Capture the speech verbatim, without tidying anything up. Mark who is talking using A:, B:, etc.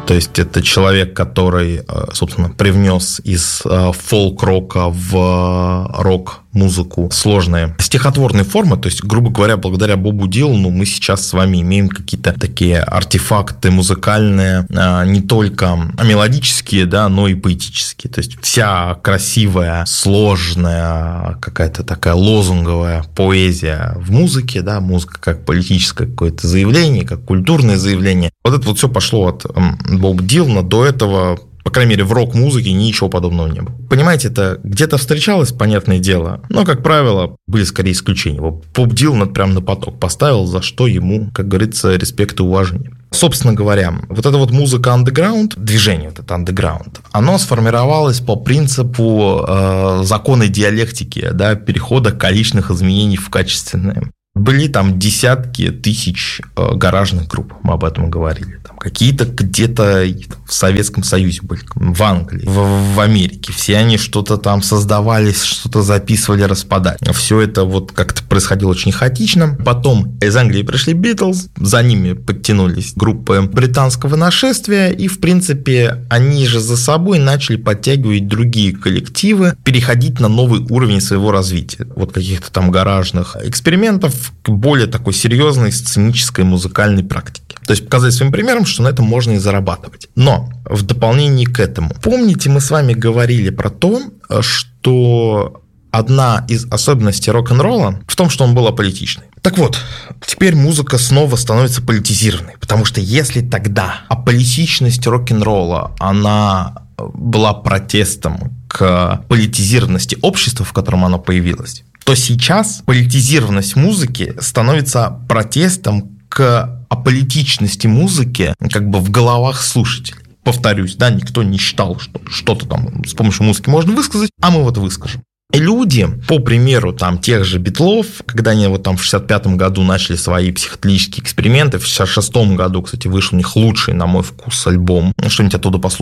A: То есть это человек, который, собственно, привнес из фолк-рока в рок-музыку сложные стихотворные формы. То есть, грубо говоря, благодаря Бобу Дилану мы сейчас с вами имеем какие-то такие артефакты музыкальные, не только мелодические, да, но и поэтические. То есть вся красивая, сложная, какая-то такая лозунговая поэзия в музыке, да, музыка как политическое какое-то заявление, как культурное заявление. Вот это вот все пошло от Боба Дилана. До этого, по крайней мере, в рок-музыке ничего подобного не было. Понимаете, это где-то встречалось, понятное дело, но, как правило, были скорее исключения. Боб Дилан это прям на поток поставил, за что ему, как говорится, респект и уважение. Собственно говоря, вот эта вот музыка андеграунд, движение вот это андеграунд, оно сформировалось по принципу э, законной диалектики, да, перехода количественных изменений в качественные. Были там десятки тысяч э, гаражных групп, мы об этом говорили. Там какие-то где-то в Советском Союзе были, в Англии, в, в Америке. Все они что-то там создавались, что-то записывали, распадали. Все это вот как-то происходило очень хаотично. Потом из Англии пришли Битлз, за ними подтянулись группы британского нашествия, и, в принципе, они же за собой начали подтягивать другие коллективы, переходить на новый уровень своего развития. Вот каких-то там гаражных экспериментов к более такой серьезной сценической музыкальной практике. То есть показать своим примером, что на этом можно и зарабатывать. Но в дополнение к этому, помните, мы с вами говорили про то, что одна из особенностей рок-н-ролла в том, что он был аполитичный. Так вот, теперь музыка снова становится политизированной, потому что если тогда аполитичность рок-н-ролла, она была протестом к политизированности общества, в котором она появилась, то сейчас политизированность музыки становится протестом к аполитичности музыки как бы в головах слушателей. Повторюсь, да, никто не считал, что что-то там с помощью музыки можно высказать, а мы вот выскажем. И люди, по примеру там, тех же Битлов, когда они вот там в шестьдесят пятом году начали свои психоделические эксперименты, в шестьдесят шестом году, кстати, вышел у них лучший, на мой вкус, альбом, что-нибудь оттуда послушать.